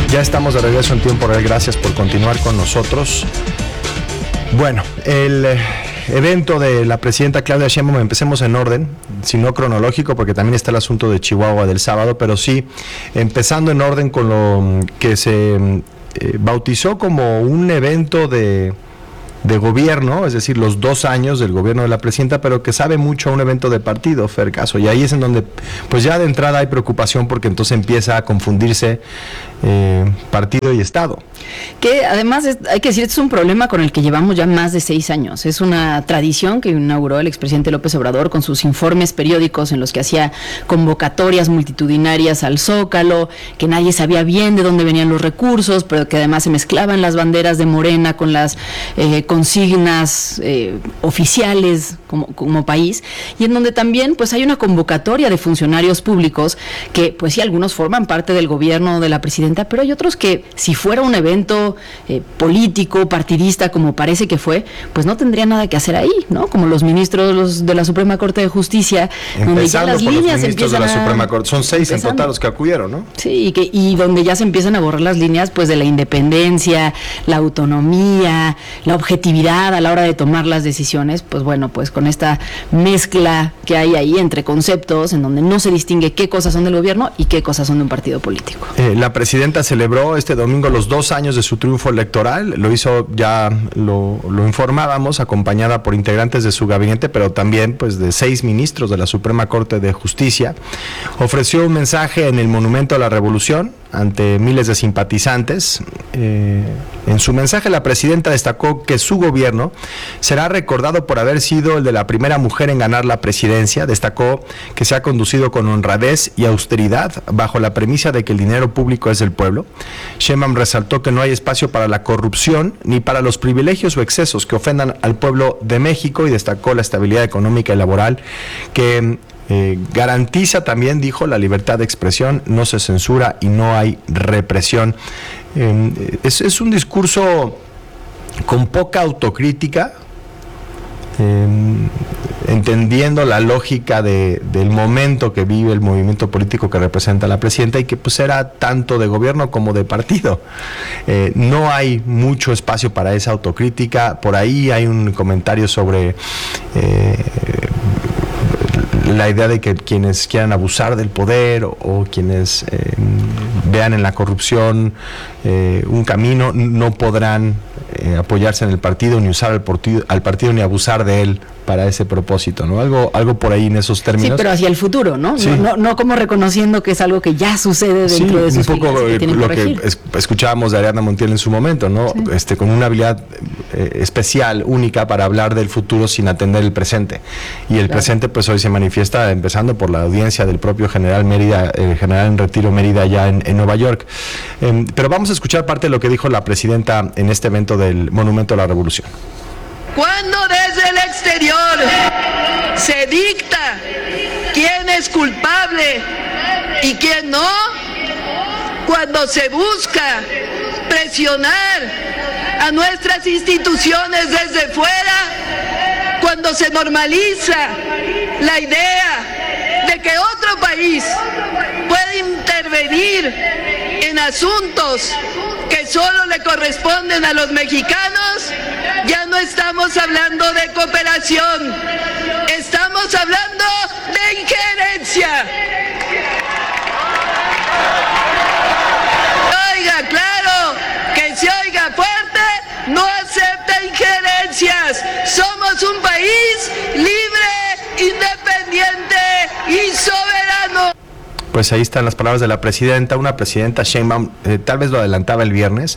Ya estamos de regreso en tiempo real, gracias por continuar con nosotros. Bueno, el evento de la presidenta Claudia Sheinbaum, empecemos en orden, si no cronológico, porque también está el asunto de Chihuahua del sábado, pero sí, empezando en orden con lo que se bautizó como un evento de gobierno, es decir, los 2 años del gobierno de la presidenta, pero que sabe mucho a un evento de partido, Fer Caso, y ahí es en donde pues ya de entrada hay preocupación, porque entonces empieza a confundirse partido y Estado. Que además hay que decir, este es un problema con el que llevamos ya más de 6 años, es una tradición que inauguró el expresidente López Obrador con sus informes periódicos en los que hacía convocatorias multitudinarias al Zócalo, que nadie sabía bien de dónde venían los recursos, pero que además se mezclaban las banderas de Morena con las consignas oficiales como país, y en donde también pues hay una convocatoria de funcionarios públicos que pues sí, algunos forman parte del gobierno de la presidenta, pero hay otros que si fuera un evento político, partidista, como parece que fue, pues no tendría nada que hacer ahí, ¿no? Como los ministros de la Suprema Corte de Justicia, donde ya las líneas empiezan de la Suprema Corte, son 6 en total los que acudieron, ¿no? Sí, y donde ya se empiezan a borrar las líneas pues de la independencia, la autonomía, la objetividad a la hora de tomar las decisiones, pues bueno, pues con esta mezcla que hay ahí entre conceptos en donde no se distingue qué cosas son del gobierno y qué cosas son de un partido político. La presidenta celebró este domingo los 2 años de su triunfo electoral, lo hizo, ya lo informábamos, acompañada por integrantes de su gabinete, pero también pues de 6 ministros de la Suprema Corte de Justicia. Ofreció un mensaje en el Monumento a la Revolución ante miles de simpatizantes. En su mensaje la presidenta destacó que su gobierno será recordado por haber sido el de la primera mujer en ganar la presidencia. Destacó que se ha conducido con honradez y austeridad bajo la premisa de que el dinero público es del pueblo. Sheinbaum resaltó que no hay espacio para la corrupción ni para los privilegios o excesos que ofendan al pueblo de México, y destacó la estabilidad económica y laboral que garantiza también, dijo, la libertad de expresión, no se censura y no hay represión. Es un discurso con poca autocrítica, entendiendo la lógica del momento que vive el movimiento político que representa a la presidenta, y que pues era tanto de gobierno como de partido. No hay mucho espacio para esa autocrítica. Por ahí hay un comentario sobre la idea de que quienes quieran abusar del poder o quienes vean en la corrupción un camino, no podrán apoyarse en el partido, ni usar al partido, ni abusar de él para ese propósito, ¿no? Algo por ahí en esos términos. Sí, pero hacia el futuro, ¿no? Sí. No como reconociendo que es algo que ya sucede dentro de sus un poco lo que escuchábamos de Ariadna Montiel en su momento, ¿no? Sí. Con una habilidad especial, única, para hablar del futuro sin atender el presente. Y el presente pues hoy se manifiesta empezando por la audiencia del propio general Mérida, general en retiro Mérida, allá en Nueva York. Pero vamos a escuchar parte de lo que dijo la presidenta en este evento del Monumento a la Revolución. Cuando desde el exterior se dicta quién es culpable y quién no, cuando se busca presionar a nuestras instituciones desde fuera, cuando se normaliza la idea de que otro país puede intervenir en asuntos que solo le corresponden a los mexicanos, ya no estamos hablando de cooperación, estamos hablando de injerencia. Oiga, claro, que se oiga fuerte, no acepta injerencias. Somos un país libre, independiente y soberano. Pues ahí están las palabras de la presidenta, una presidenta Sheinbaum, tal vez lo adelantaba el viernes,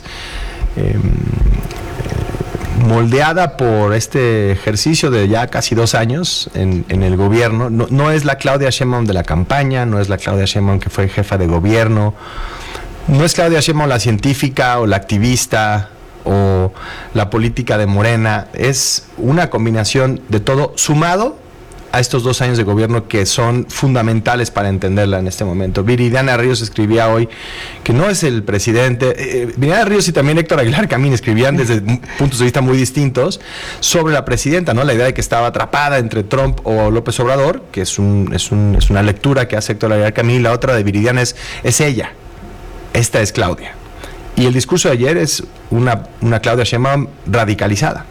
moldeada por este ejercicio de ya casi 2 años en el gobierno. No es la Claudia Sheinbaum de la campaña, no es la Claudia Sheinbaum que fue jefa de gobierno, no es Claudia Sheinbaum la científica o la activista o la política de Morena. Es una combinación de todo sumado a estos 2 años de gobierno que son fundamentales para entenderla en este momento. Viridiana Ríos escribía hoy que no es el presidente. Viridiana Ríos y también Héctor Aguilar Camín escribían desde puntos de vista muy distintos sobre la presidenta, ¿no? La idea de que estaba atrapada entre Trump o López Obrador, que es una lectura que hace Héctor Aguilar Camín. La otra de Viridiana es ella. Esta es Claudia. Y el discurso de ayer es una Claudia Sheinbaum radicalizada.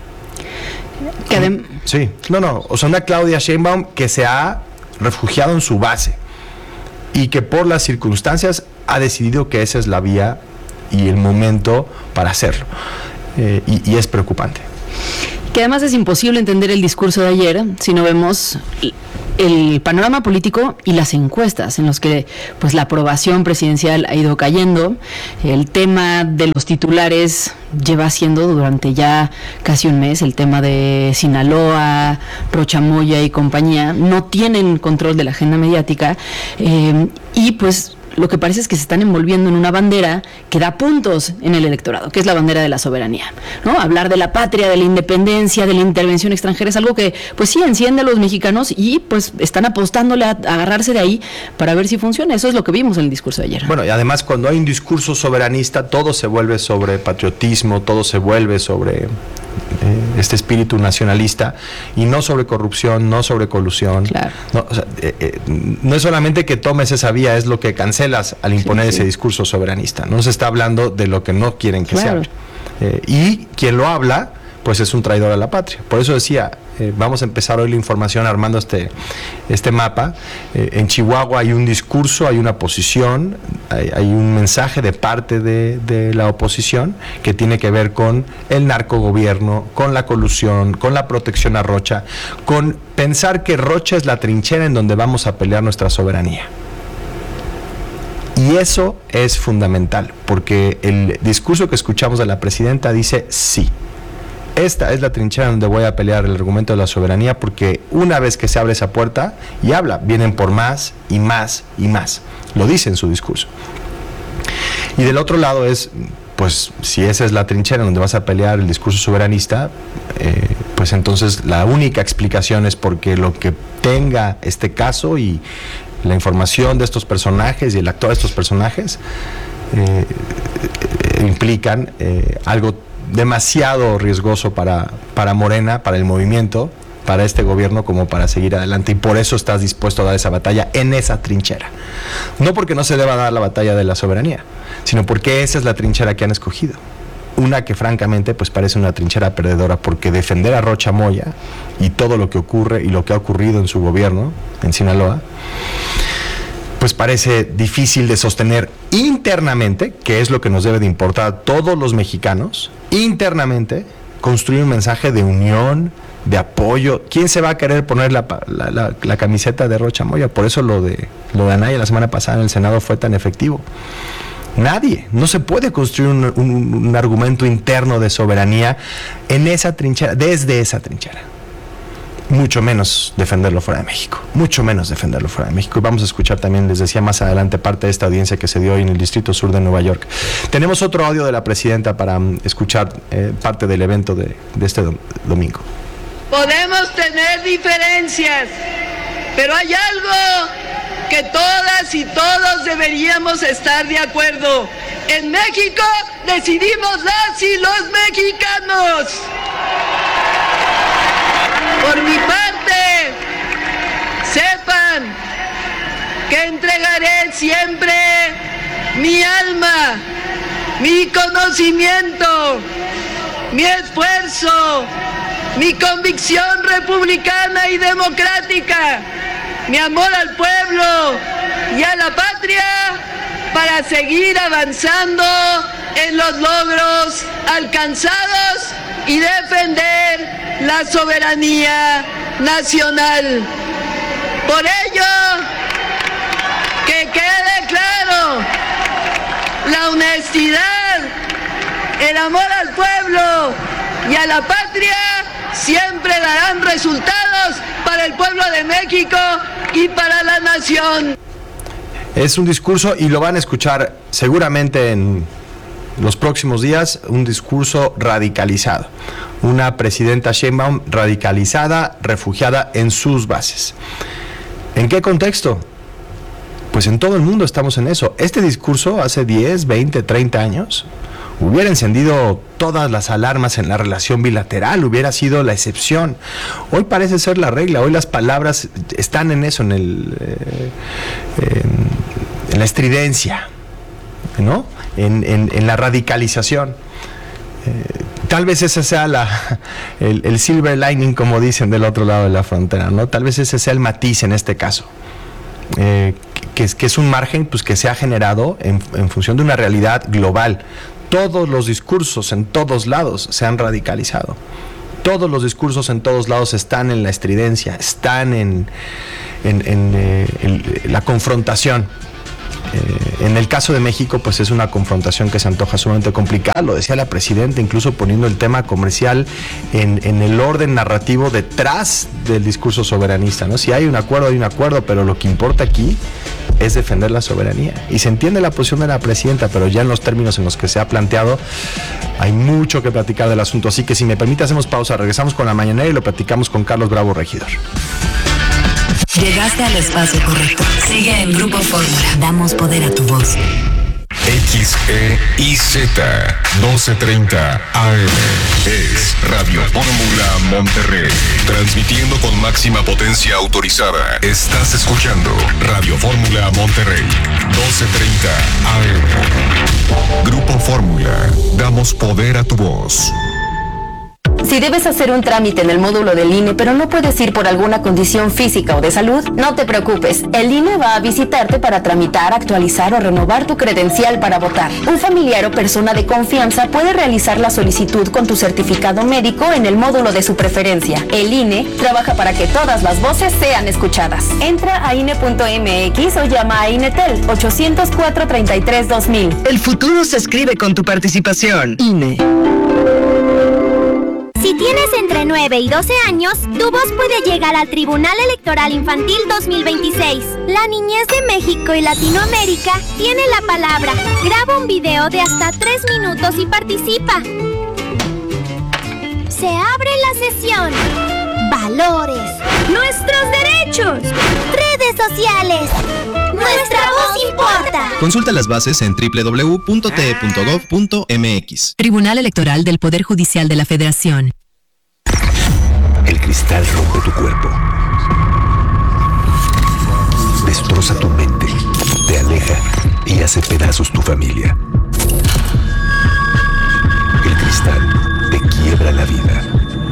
Sí, o sea, una Claudia Sheinbaum que se ha refugiado en su base y que por las circunstancias ha decidido que esa es la vía y el momento para hacerlo. Y es preocupante. Que además es imposible entender el discurso de ayer si no vemos el panorama político y las encuestas en los que pues la aprobación presidencial ha ido cayendo. El tema de los titulares lleva siendo durante ya casi un mes, el tema de Sinaloa, Rocha Moya y compañía, no tienen control de la agenda mediática, y pues lo que parece es que se están envolviendo en una bandera que da puntos en el electorado, que es la bandera de la soberanía, ¿no? Hablar de la patria, de la independencia, de la intervención extranjera es algo que, pues sí, enciende a los mexicanos y pues están apostándole a agarrarse de ahí para ver si funciona. Eso es lo que vimos en el discurso de ayer. Bueno, y además cuando hay un discurso soberanista, todo se vuelve sobre patriotismo, todo se vuelve sobre este espíritu nacionalista y no sobre corrupción, no sobre colusión. Claro. No, o sea, no es solamente que tomes esa vía, es lo que cancelas al imponer ese discurso soberanista. No se está hablando de lo que no quieren que se hable. Y quien lo habla, pues es un traidor a la patria. Por eso decía, vamos a empezar hoy la información armando este mapa. En Chihuahua hay un discurso, hay una posición, hay un mensaje de parte de la oposición que tiene que ver con el narcogobierno, con la colusión, con la protección a Rocha, con pensar que Rocha es la trinchera en donde vamos a pelear nuestra soberanía. Y eso es fundamental, porque el discurso que escuchamos de la presidenta dice sí. Esta es la trinchera donde voy a pelear el argumento de la soberanía, porque una vez que se abre esa puerta y habla, vienen por más y más y más. Lo dice en su discurso. Y del otro lado es, pues, si esa es la trinchera donde vas a pelear el discurso soberanista, pues entonces la única explicación es porque lo que tenga este caso y la información de estos personajes y el actor de estos personajes implican algo demasiado riesgoso para Morena, para el movimiento, para este gobierno, como para seguir adelante, y por eso estás dispuesto a dar esa batalla en esa trinchera. No porque no se deba dar la batalla de la soberanía, sino porque esa es la trinchera que han escogido. Una que francamente pues parece una trinchera perdedora, porque defender a Rocha Moya y todo lo que ocurre y lo que ha ocurrido en su gobierno en Sinaloa, pues parece difícil de sostener internamente, que es lo que nos debe de importar a todos los mexicanos, internamente, construir un mensaje de unión, de apoyo. ¿Quién se va a querer poner la camiseta de Rocha Moya? Por eso lo de Anaya la semana pasada en el Senado fue tan efectivo. Nadie, no se puede construir un argumento interno de soberanía en esa trinchera, desde esa trinchera. Mucho menos defenderlo fuera de México, mucho menos defenderlo fuera de México. Y vamos a escuchar también, les decía más adelante, parte de esta audiencia que se dio hoy en el Distrito Sur de Nueva York. Tenemos otro audio de la presidenta para escuchar parte del evento de este domingo. Podemos tener diferencias, pero hay algo que todas y todos deberíamos estar de acuerdo. En México decidimos las y los mexicanos. Por mi parte, sepan que entregaré siempre mi alma, mi conocimiento, mi esfuerzo, mi convicción republicana y democrática, mi amor al pueblo y a la patria, para seguir avanzando en los logros alcanzados y defender la soberanía nacional. Por ello, que quede claro, la honestidad, el amor al pueblo y a la patria siempre darán resultados para el pueblo de México y para la nación. Es un discurso, y lo van a escuchar seguramente en los próximos días, un discurso radicalizado. Una presidenta Sheinbaum radicalizada, refugiada en sus bases. ¿En qué contexto? Pues en todo el mundo estamos en eso. Este discurso hace 10, 20, 30 años hubiera encendido todas las alarmas en la relación bilateral, hubiera sido la excepción. Hoy parece ser la regla, hoy las palabras están en eso, en la estridencia. ¿no? En la radicalización. Tal vez ese sea el silver lining, como dicen del otro lado de la frontera, ¿no? Tal vez ese sea el matiz en este caso. Que es un margen pues, que se ha generado en función de una realidad global. Todos los discursos en todos lados se han radicalizado. Todos los discursos en todos lados están en la estridencia, están en la confrontación. En el caso de México, pues es una confrontación que se antoja sumamente complicada. Lo decía la presidenta, incluso poniendo el tema comercial en el orden narrativo detrás del discurso soberanista, ¿no? Si hay un acuerdo, pero lo que importa aquí es defender la soberanía. Y se entiende la posición de la presidenta, pero ya en los términos en los que se ha planteado, hay mucho que platicar del asunto. Así que si me permite, hacemos pausa, regresamos con la mañanera y lo platicamos con Carlos Bravo, regidor. Llegaste al espacio correcto. Sigue en Grupo Fórmula. Damos poder a tu voz. XEIZ 1230 AM es Radio Fórmula Monterrey, transmitiendo con máxima potencia autorizada. Estás escuchando Radio Fórmula Monterrey 1230 AM. Grupo Fórmula, damos poder a tu voz. Si debes hacer un trámite en el módulo del INE, pero no puedes ir por alguna condición física o de salud, no te preocupes. El INE va a visitarte para tramitar, actualizar o renovar tu credencial para votar. Un familiar o persona de confianza puede realizar la solicitud con tu certificado médico en el módulo de su preferencia. El INE trabaja para que todas las voces sean escuchadas. Entra a INE.mx o llama a INETEL 804-33-2000. El futuro se escribe con tu participación. INE. Si tienes entre 9 y 12 años, tu voz puede llegar al Tribunal Electoral Infantil 2026. La niñez de México y Latinoamérica tiene la palabra. Graba un video de hasta 3 minutos y participa. Se abre la sesión. Valores. Nuestros derechos. Redes sociales. Nuestra voz importa. Consulta las bases en www.te.gov.mx. Tribunal Electoral del Poder Judicial de la Federación. El cristal rompe tu cuerpo. Destroza tu mente. Te aleja y hace pedazos tu familia. El cristal te quiebra la vida.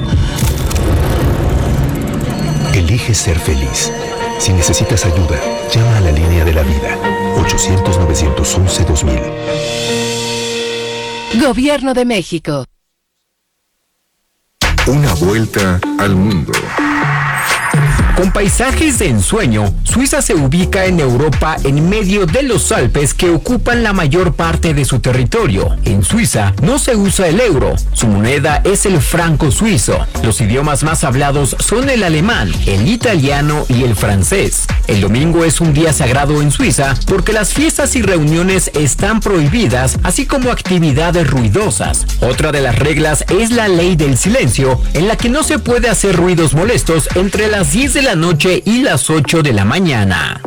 Elige ser feliz. Si necesitas ayuda, llama a la línea de la vida. 800-911-2000. Gobierno de México. Una vuelta al mundo. Con paisajes de ensueño, Suiza se ubica en Europa en medio de los Alpes que ocupan la mayor parte de su territorio. En Suiza no se usa el euro, su moneda es el franco suizo. Los idiomas más hablados son el alemán, el italiano y el francés. El domingo es un día sagrado en Suiza porque las fiestas y reuniones están prohibidas, así como actividades ruidosas. Otra de las reglas es la ley del silencio, en la que no se puede hacer ruidos molestos entre las 10 de la noche y las 8 de la mañana.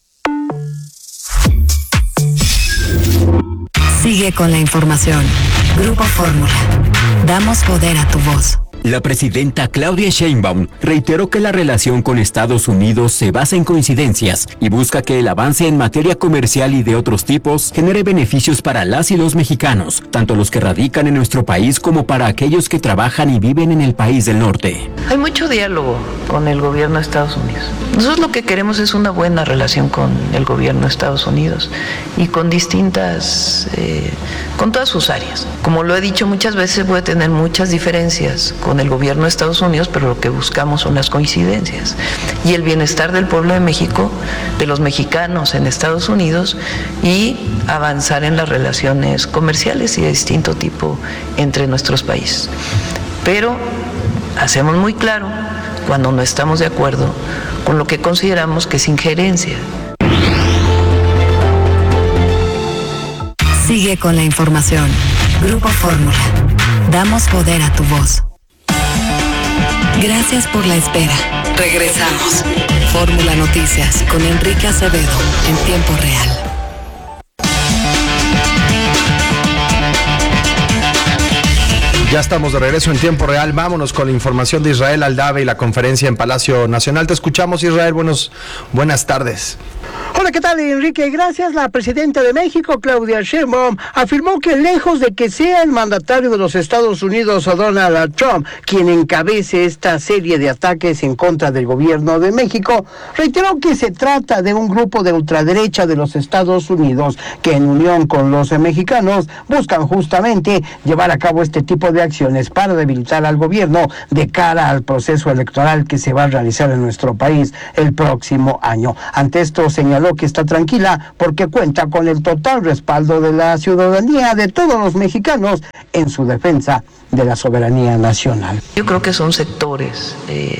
Sigue con la información. Grupo Fórmula. Damos poder a tu voz. La presidenta Claudia Sheinbaum reiteró que la relación con Estados Unidos se basa en coincidencias y busca que el avance en materia comercial y de otros tipos genere beneficios para las y los mexicanos, tanto los que radican en nuestro país como para aquellos que trabajan y viven en el país del norte. Hay mucho diálogo con el gobierno de Estados Unidos. Nosotros lo que queremos es una buena relación con el gobierno de Estados Unidos y con distintas, con todas sus áreas. Como lo he dicho muchas veces, puede tener muchas diferencias con el gobierno de Estados Unidos, pero lo que buscamos son las coincidencias y el bienestar del pueblo de México, de los mexicanos en Estados Unidos y avanzar en las relaciones comerciales y de distinto tipo entre nuestros países. Pero hacemos muy claro cuando no estamos de acuerdo con lo que consideramos que es injerencia. Sigue con la información. Grupo Fórmula. Damos poder a tu voz. Gracias por la espera. Regresamos. Fórmula Noticias con Enrique Acevedo en tiempo real. Ya estamos de regreso en tiempo real. Vámonos con la información de Israel Aldave y la conferencia en Palacio Nacional. Te escuchamos, Israel. Buenas tardes. Hola, ¿qué tal, Enrique? Gracias. La presidenta de México, Claudia Sheinbaum, afirmó que lejos de que sea el mandatario de los Estados Unidos, Donald Trump, quien encabece esta serie de ataques en contra del gobierno de México, reiteró que se trata de un grupo de ultraderecha de los Estados Unidos que, en unión con los mexicanos, buscan justamente llevar a cabo este tipo de acciones para debilitar al gobierno de cara al proceso electoral que se va a realizar en nuestro país el próximo año. Ante esto señaló que está tranquila porque cuenta con el total respaldo de la ciudadanía, de todos los mexicanos, en su defensa de la soberanía nacional. Yo creo que son sectores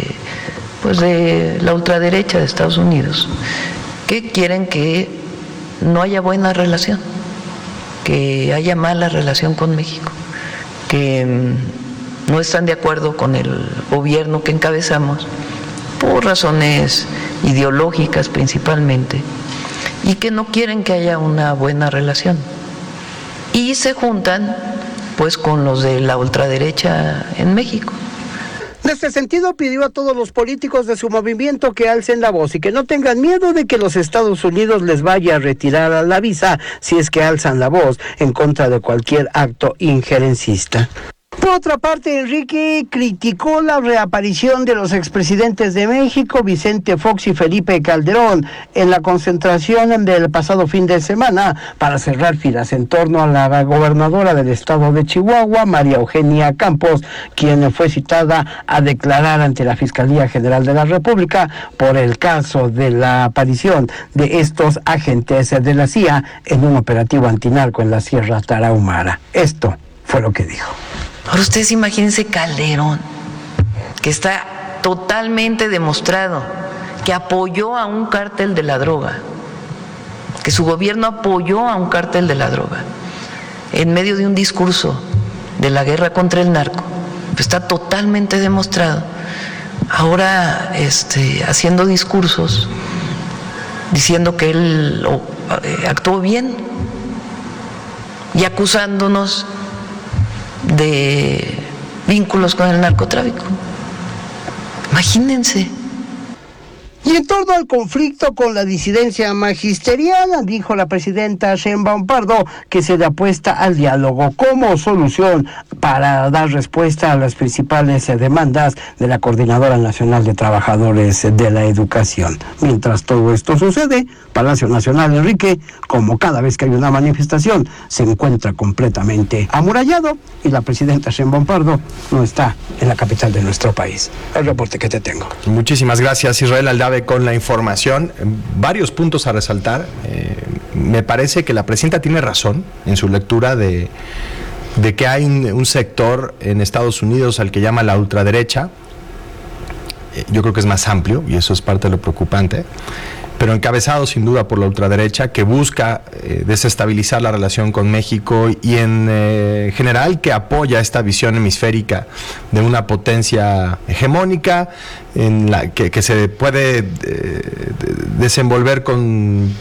de la ultraderecha de Estados Unidos que quieren que no haya buena relación, que haya mala relación con México, que no están de acuerdo con el gobierno que encabezamos por razones ideológicas principalmente, y que no quieren que haya una buena relación. Y se juntan pues con los de la ultraderecha en México. En este sentido, pidió a todos los políticos de su movimiento que alcen la voz y que no tengan miedo de que los Estados Unidos les vaya a retirar la visa si es que alzan la voz en contra de cualquier acto injerencista. Por otra parte, Enrique criticó la reaparición de los expresidentes de México, Vicente Fox y Felipe Calderón, en la concentración del pasado fin de semana para cerrar filas en torno a la gobernadora del estado de Chihuahua, María Eugenia Campos, quien fue citada a declarar ante la Fiscalía General de la República por el caso de la aparición de estos agentes de la CIA en un operativo antinarco en la Sierra Tarahumara. Esto fue lo que dijo. Ahora ustedes imagínense Calderón, que está totalmente demostrado que apoyó a un cártel de la droga, que su gobierno apoyó a un cártel de la droga, en medio de un discurso de la guerra contra el narco. Está totalmente demostrado. Ahora haciendo discursos, diciendo que él actuó bien y acusándonos de vínculos con el narcotráfico. Imagínense. Y en torno al conflicto con la disidencia magisterial, dijo la presidenta Sheinbaum Pardo que se le apuesta al diálogo como solución para dar respuesta a las principales demandas de la Coordinadora Nacional de Trabajadores de la Educación. Mientras todo esto sucede, Palacio Nacional, Enrique, como cada vez que hay una manifestación, se encuentra completamente amurallado y la presidenta Sheinbaum Pardo no está en la capital de nuestro país. El reporte que te tengo. Muchísimas gracias, Israel Aldave, con la información. Varios puntos a resaltar. Me parece que la presidenta tiene razón en su lectura de que hay un sector en Estados Unidos al que llama la ultraderecha. Yo creo que es más amplio y eso es parte de lo preocupante, pero encabezado sin duda por la ultraderecha que busca desestabilizar la relación con México y en general que apoya esta visión hemisférica de una potencia hegemónica en la que se puede desenvolver con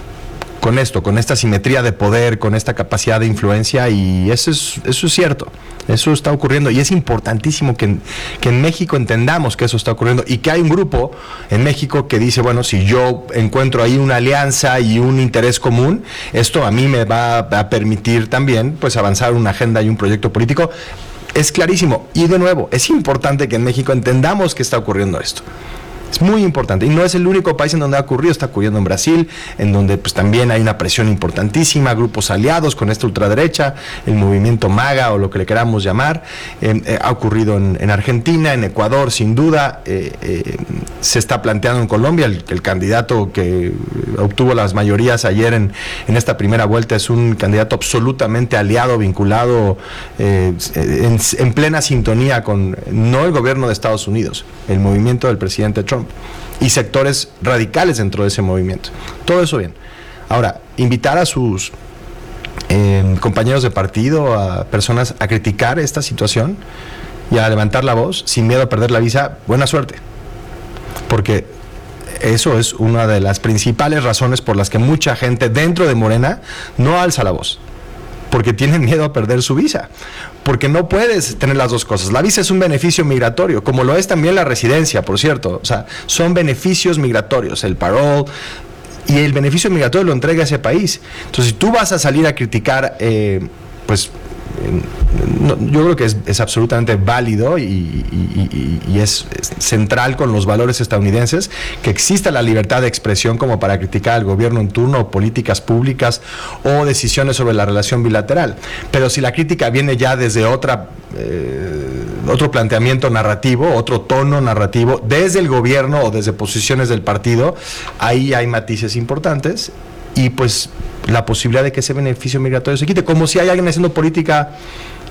esta simetría de poder, con esta capacidad de influencia, y eso es cierto, eso está ocurriendo y es importantísimo que en México entendamos que eso está ocurriendo y que hay un grupo en México que dice, bueno, si yo encuentro ahí una alianza y un interés común, esto a mí me va a permitir también pues avanzar una agenda y un proyecto político. Es clarísimo y de nuevo, es importante que en México entendamos que está ocurriendo esto. Es muy importante y no es el único país en donde ha ocurrido, está ocurriendo en Brasil, en donde pues también hay una presión importantísima, grupos aliados con esta ultraderecha, el movimiento MAGA o lo que le queramos llamar, ha ocurrido en Argentina, en Ecuador sin duda, se está planteando en Colombia, el candidato que obtuvo las mayorías ayer en esta primera vuelta es un candidato absolutamente aliado, vinculado en plena sintonía con no el gobierno de Estados Unidos, el movimiento del presidente Trump y sectores radicales dentro de ese movimiento. Todo eso bien. Ahora, invitar a sus compañeros de partido, a personas a criticar esta situación y a levantar la voz sin miedo a perder la visa, buena suerte. Porque eso es una de las principales razones por las que mucha gente dentro de Morena no alza la voz. porque tienen miedo a perder su visa, porque no puedes tener las dos cosas. La visa es un beneficio migratorio, como lo es también la residencia, por cierto. O sea, son beneficios migratorios, el parole, y el beneficio migratorio lo entrega ese país. Entonces, si tú vas a salir a criticar, yo creo que es absolutamente válido y es central con los valores estadounidenses que exista la libertad de expresión como para criticar al gobierno en turno o políticas públicas o decisiones sobre la relación bilateral. Pero si la crítica viene ya desde otro planteamiento narrativo, otro tono narrativo, desde el gobierno o desde posiciones del partido, ahí hay matices importantes y pues la posibilidad de que ese beneficio migratorio se quite, como si hay alguien haciendo política